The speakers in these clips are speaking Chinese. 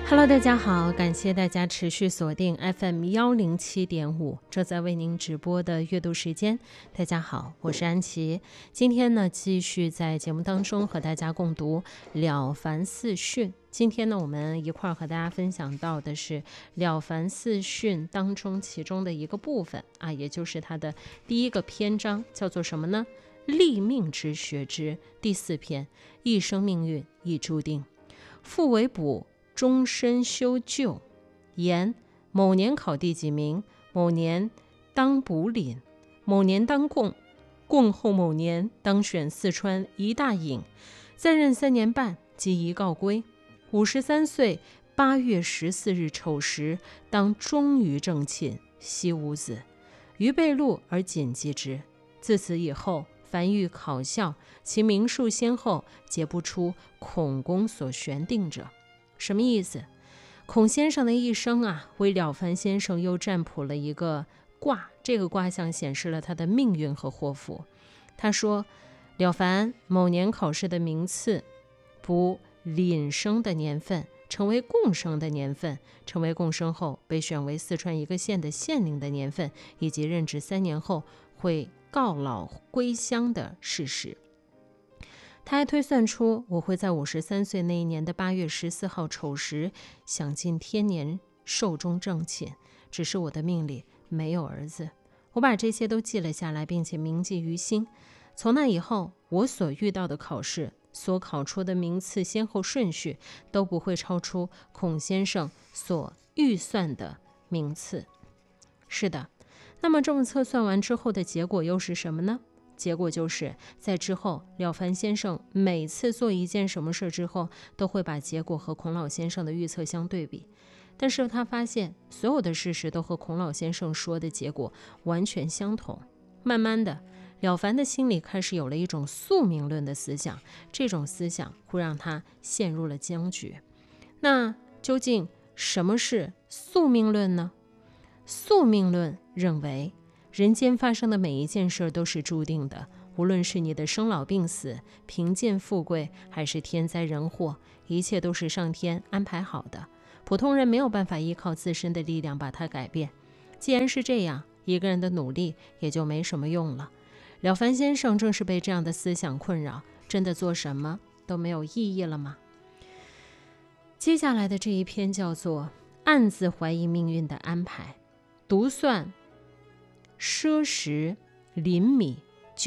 Hello， 大家好，感谢大家持续锁定 FM107.5，正在为您直播的阅读时间。大家好，我是安琪。今天呢，继续在节目当中和大家共读《了凡四训》。今天呢，我们一块儿和大家分享到的是《了凡四训》当中其中的一个部分啊，也就是它的第一个篇章，叫做什么呢？立命之学之第4篇，一生命运已注定，父为补，终身修旧。言某年考第几名，某年当补廪，某年当贡，贡后某年当选四川一大尹，再任3年半，即宜告归。53岁8月14日丑时，当终于正寝，悉无子，于被录而谨记之。自此以后，凡欲考校，其名数先后，皆不出孔公所选定者。什么意思？孔先生的一生啊，为了凡先生又占卜了一个卦，这个卦象显示了他的命运和祸福。他说，了凡某年考试的名次，补廪生的年份，成为贡生的年份，成为贡生后被选为四川一个县的县令的年份，以及任职3年后会告老归乡的事实。他还推算出我会在53岁那一年的8月14号丑时享尽天年，寿终正寝，只是我的命里没有儿子。我把这些都记了下来，并且铭记于心。从那以后，我所遇到的考试所考出的名次先后顺序都不会超出孔先生所预算的名次。是的，那么这么测算完之后的结果又是什么呢？结果就是在之后，了凡先生每次做一件什么事之后，都会把结果和孔老先生的预测相对比。但是他发现所有的事实都和孔老先生说的结果完全相同。慢慢的，了凡的心里开始有了一种宿命论的思想，这种思想会让他陷入了僵局。那究竟什么是宿命论呢？宿命论认为，人间发生的每一件事都是注定的，无论是你的生老病死、贫贱富贵，还是天灾人祸，一切都是上天安排好的。普通人没有办法依靠自身的力量把它改变。既然是这样，一个人的努力也就没什么用了。了凡先生正是被这样的思想困扰，真的做什么都没有意义了吗？接下来的这一篇叫做暗自怀疑命运的安排。读算奢时廪米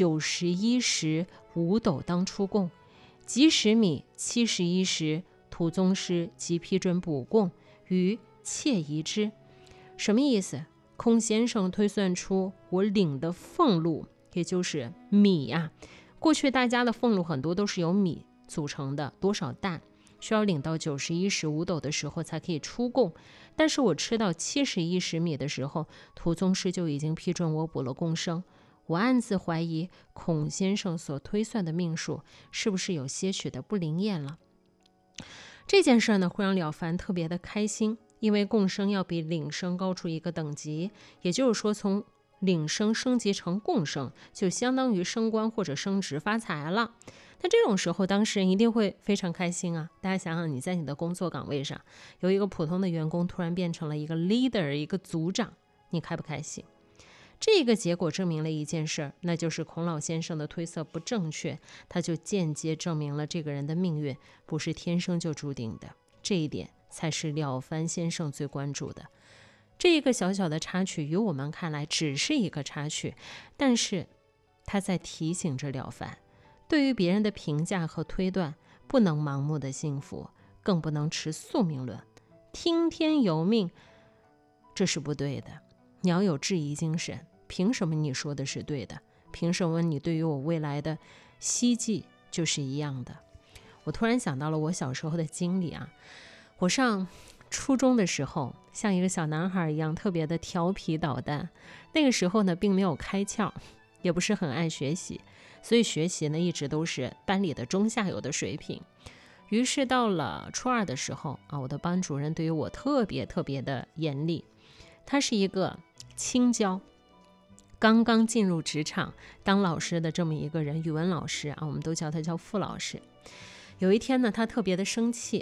91石5斗当出贡，及10米71石，途宗师即批准补贡，于窃疑之。什么意思？孔先生推算出我领的俸禄，也就是米啊，过去大家的俸禄很多都是由米组成的，多少担需要领到91石5斗的时候才可以出贡，但是我吃到71石米的时候，途宗师就已经批准我补了贡生。我暗自怀疑孔先生所推算的命数是不是有些许的不灵验了。这件事呢，会让了凡特别的开心，因为贡生要比领生高出一个等级，也就是说从领生升级成贡生，就相当于升官或者升职发财了。那这种时候，当事人一定会非常开心啊！大家想想，你在你的工作岗位上，有一个普通的员工突然变成了一个 leader， 一个组长，你开不开心？这个结果证明了一件事，那就是孔老先生的推测不正确，他就间接证明了这个人的命运不是天生就注定的。这一点才是了凡先生最关注的。这一个小小的插曲，于我们看来只是一个插曲，但是他在提醒着了凡，对于别人的评价和推断，不能盲目的信服，更不能持宿命论，听天由命，这是不对的。你要有质疑精神，凭什么你说的是对的？凭什么你对于我未来的希冀就是一样的？我突然想到了我小时候的经历啊，我上初中的时候，像一个小男孩一样特别的调皮捣蛋，那个时候呢并没有开窍，也不是很爱学习，所以学习呢一直都是班里的中下游的水平。于是到了初2的时候啊，我的班主任对于我特别的严厉。他是一个青椒，刚刚进入职场当老师的这么一个人，语文老师啊，我们都叫他叫傅老师。有一天呢，他特别的生气，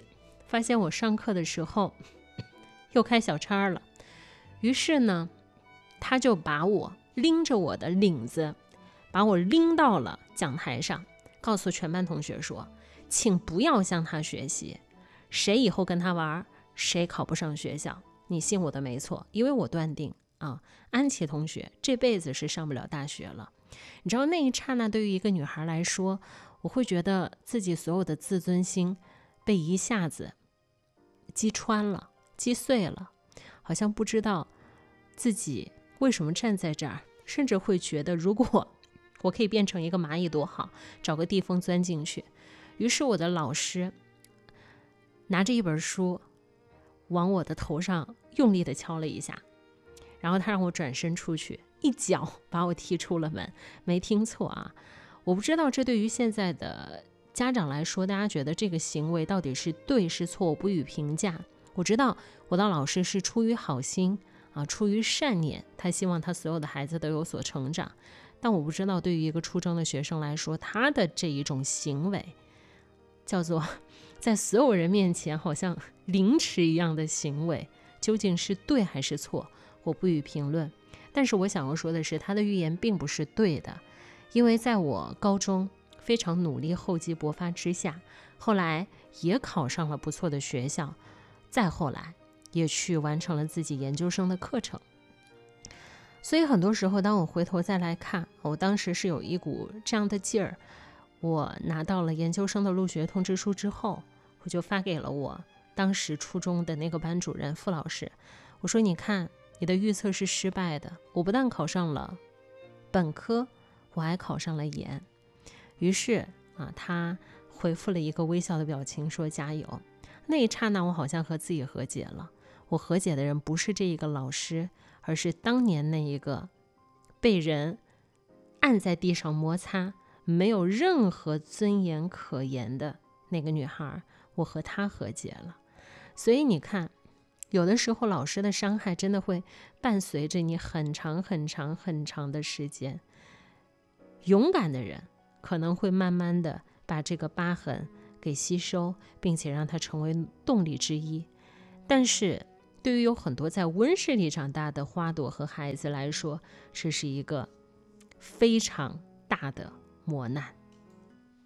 发现我上课的时候又开小差了，于是呢，他就把我拎着我的领子，把我拎到了讲台上，告诉全班同学说，请不要向他学习，谁以后跟他玩，谁考不上学校。你信我的没错，因为我断定安琪同学这辈子是上不了大学了。你知道那一刹那对于一个女孩来说，我会觉得自己所有的自尊心被一下子击穿了，击碎了，好像不知道自己为什么站在这儿，甚至会觉得如果我可以变成一个蚂蚁多好，找个地缝钻进去。于是我的老师拿着一本书往我的头上用力地敲了一下，然后他让我转身出去，一脚把我踢出了门。没听错啊，我不知道这对于现在的家长来说，大家觉得这个行为到底是对是错，我不予评价。我知道我的老师是出于好心出于善念，他希望他所有的孩子都有所成长。但我不知道对于一个初中的学生来说，他的这一种行为叫做在所有人面前好像凌迟一样的行为，究竟是对还是错，我不予评论。但是我想要说的是，他的预言并不是对的，因为在我高中非常努力厚积薄发之下，后来也考上了不错的学校，再后来也去完成了自己研究生的课程。所以很多时候当我回头再来看，我当时是有一股这样的劲儿。我拿到了研究生的入学通知书之后，我就发给了我当时初中的那个班主任傅老师，我说你看，你的预测是失败的，我不但考上了本科，我还考上了研。于是他回复了一个微笑的表情，说加油。那一刹那我好像和自己和解了，我和解的人不是这一个老师，而是当年那一个被人按在地上摩擦，没有任何尊严可言的那个女孩，我和她和解了。所以你看，有的时候老师的伤害真的会伴随着你很长很长很长的时间。勇敢的人可能会慢慢的把这个疤痕给吸收，并且让它成为动力之一。但是对于有很多在温室里长大的花朵和孩子来说，这是一个非常大的磨难。